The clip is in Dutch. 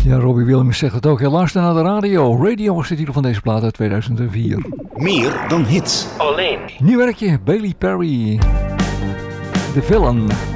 Ja, Robbie Williams zegt het ook. Hij luistert naar de radio. Radio was de titel van deze plaat uit 2004. Meer dan hits. Alleen. Nieuw werkje, Bailey Perry. The Villain.